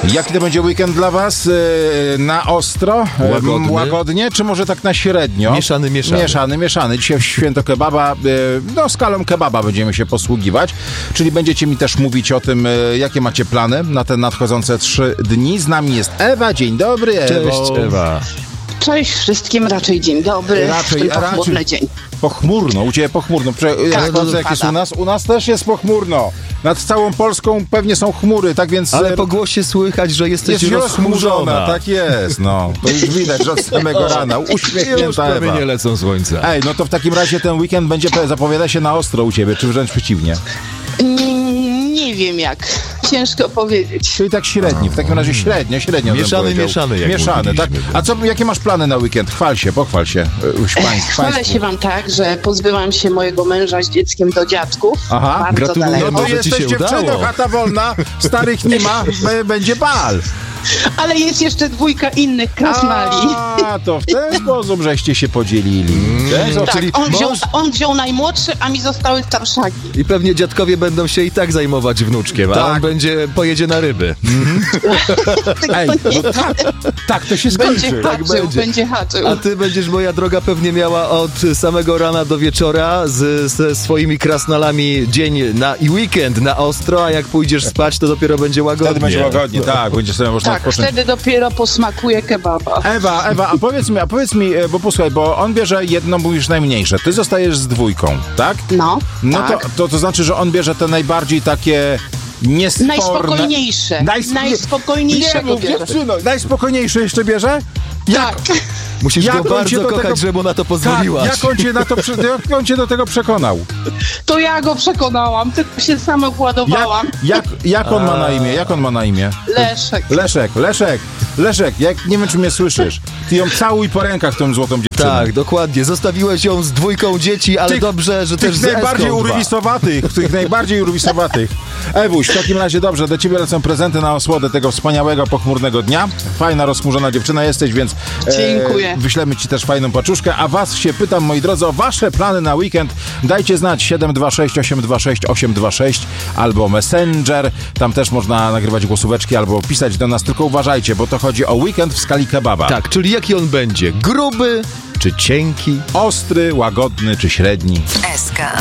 Jaki to będzie weekend dla was? Na ostro? Łagodnie? Czy może tak na średnio? Mieszany. Dzisiaj w święto kebaba, skalą kebaba będziemy się posługiwać. Czyli będziecie mi też mówić o tym, jakie macie plany na te nadchodzące 3 dni. Z nami jest Ewa. Dzień dobry, Ewo. Cześć, Ewa. Cześć wszystkim, raczej dzień dobry. Raczej pochmurny dzień. Pochmurno, u Ciebie pochmurno. Jak jest u nas? U nas też jest pochmurno. Nad całą Polską pewnie są chmury, tak więc... Ale po głosie słychać, że jesteś rozchmurzona. Tak jest, no. To już widać, że od samego rana. Uśmiechnięta Ewa. Już nie lecą słońca. Ej, no to w takim razie ten weekend zapowiada się na ostro u Ciebie, czy wręcz przeciwnie? Nie wiem jak. Ciężko powiedzieć. Czyli tak średni, w takim razie średnio. Mieszany, tak. A jakie masz plany na weekend? Pochwal się. Chwalę się wam tak, że pozbyłam się mojego męża z dzieckiem do dziadków. Aha, bardzo gratuluję. daleko. No to jesteś dziewczyną, chata wolna, starych nie ma, będzie bal. Ale jest jeszcze 2 innych krasnali. A, to w ten sposób żeście się podzielili. Tak, czyli on wziął najmłodszy, a mi zostały starszaki. I pewnie dziadkowie będą się i tak zajmować wnuczkiem, a on pojedzie na ryby. Ej, tak to się skończy. Będzie haczył. A ty będziesz, moja droga, pewnie miała od samego rana do wieczora ze swoimi krasnalami dzień i weekend na ostro, a jak pójdziesz spać, to dopiero będzie łagodnie. Wtedy będzie łagodnie, tak, będzie sobie można odpocząć. Wtedy dopiero posmakuje kebaba. Ewa, a powiedz mi, bo posłuchaj, bo on bierze jedno, mówisz najmniejsze. Ty zostajesz z 2, tak? No tak. To znaczy, że on bierze te najbardziej takie niesporne... Najspokojniejsze. Najspokojniejsze go bierze. Najspokojniejsze jeszcze bierze? Tak. Musisz go bardzo kochać, żeby mu na to pozwoliłaś. Jak on cię do tego przekonał? To ja go przekonałam, tylko się sama władowałam. Jak on ma na imię? Leszek, nie wiem, czy mnie słyszysz. Ty ją całuj po rękach, tą złotą dziewczynę. Tak, dokładnie. Zostawiłeś ją z 2 dzieci, ale dobrze, że też z tych najbardziej urwisowatych. Ewuś, w takim razie dobrze, do ciebie lecą prezenty na osłodę tego wspaniałego, pochmurnego dnia. Fajna, rozchmurzona dziewczyna jesteś, więc dziękuję. Wyślemy ci też fajną paczuszkę, a was się pytam, moi drodzy, o wasze plany na weekend. Dajcie znać 726 826 826 albo Messenger. Tam też można nagrywać głosóweczki albo pisać do nas, tylko uważajcie, bo to chodzi o weekend w skali kebaba. Tak, czyli jaki on będzie? Gruby czy cienki? Ostry, łagodny czy średni? SK.